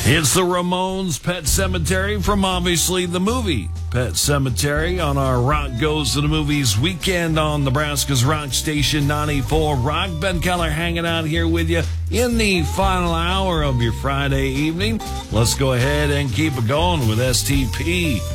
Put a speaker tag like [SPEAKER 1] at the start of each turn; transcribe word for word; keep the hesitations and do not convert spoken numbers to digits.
[SPEAKER 1] It's the Ramones Pet Cemetery from obviously the movie Pet Cemetery on our Rock Goes to the Movies weekend on Nebraska's Rock Station ninety-four Rock. Ben Keller hanging out here with you in the final hour of your Friday evening. Let's go ahead and keep it going with S T P.